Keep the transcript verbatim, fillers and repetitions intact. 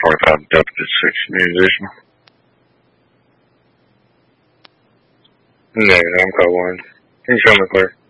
four thousand Delta six musician. Negative, I'm call one. Can you show me clear?